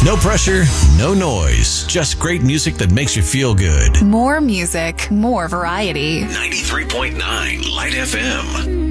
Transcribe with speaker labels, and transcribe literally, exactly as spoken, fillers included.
Speaker 1: No pressure, no noise. Just great music that makes you feel good.
Speaker 2: More music, more variety.
Speaker 1: ninety-three point nine Light F M.